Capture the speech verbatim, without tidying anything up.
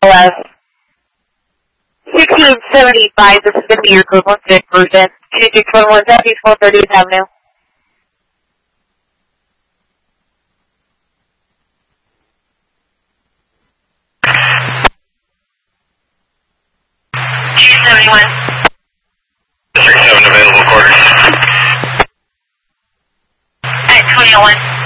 Hello. sixteen seventy-five, this is going to be your code one six version. two six one one Southeast four thirtieth Avenue. two seventy-one. six seven available quarters. At twenty oh one.